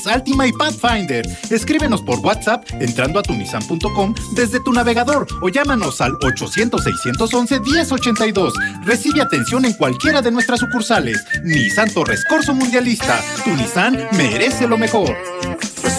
Altima y Pathfinder. Escríbenos por WhatsApp entrando a tunisan.com desde tu navegador o llámanos al 800-611-1082. Recibe atención en cualquiera de nuestras sucursales. Nissan Torres Corso Mundialista. Tu Nissan merece lo mejor.